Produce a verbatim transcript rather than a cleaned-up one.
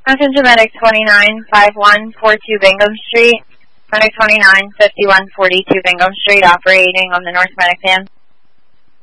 Mountain to Medic twenty-nine fifty-one forty-two Bingham Street. Medic twenty-nine fifty-one forty-two Bingham Street, operating on the North Medic van.